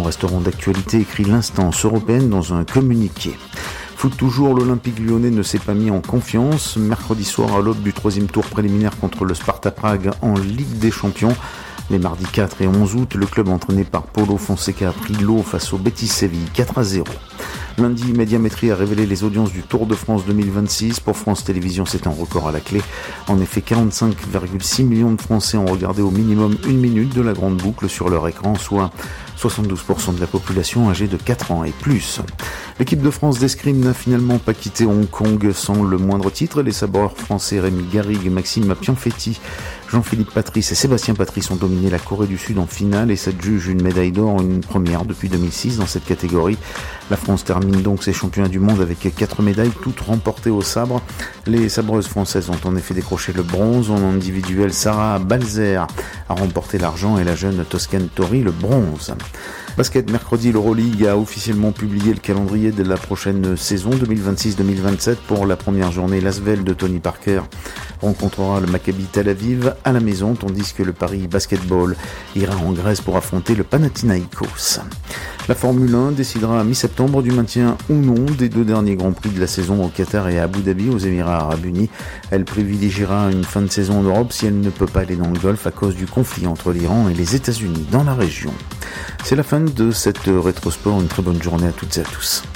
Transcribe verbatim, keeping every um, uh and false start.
resteront d'actualité, écrit l'instance européenne dans un communiqué. Foot toujours, l'Olympique lyonnais ne s'est pas mis en confiance. Mercredi soir, à l'aube du troisième tour préliminaire contre le Sparta Prague en Ligue des Champions. Les mardis quatre et onze août, le club entraîné par Paulo Fonseca a pris l'eau face au Betis Séville quatre à zéro. Lundi, Médiamétrie a révélé les audiences du Tour de France deux mille vingt-six. Pour France Télévisions, c'est un record à la clé. En effet, quarante-cinq virgule six millions de Français ont regardé au minimum une minute de la grande boucle sur leur écran, soit soixante-douze pour cent de la population âgée de quatre ans et plus. L'équipe de France d'escrime n'a finalement pas quitté Hong Kong sans le moindre titre. Les sabreurs français Rémi Garrigue, Maxime Pianfetti, Jean-Philippe Patrice et Sébastien Patrice ont dominé la Corée du Sud en finale et s'adjugent une médaille d'or, une première depuis deux mille six dans cette catégorie. La France termine donc ses championnats du monde avec quatre médailles, toutes remportées au sabre. Les sabreuses françaises ont en effet décroché le bronze. En individuel, Sarah Balzer a remporté l'argent et la jeune Toscane Tori le bronze. Basket, mercredi, l'Euroleague a officiellement publié le calendrier de la prochaine saison deux mille vingt-six deux mille vingt-sept. Pour la première journée, l'Asvel de Tony Parker rencontrera le Maccabi Tel Aviv à la maison, tandis que le Paris Basketball ira en Grèce pour affronter le Panathinaïkos. La Formule un décidera à mi-septembre du maintien ou non des deux derniers Grands Prix de la saison au Qatar et à Abu Dhabi aux Émirats Arabes Unis. Elle privilégiera une fin de saison en Europe si elle ne peut pas aller dans le Golfe à cause du conflit entre l'Iran et les États-Unis dans la région. C'est la fin de cette rétrosport. Une très bonne journée à toutes et à tous.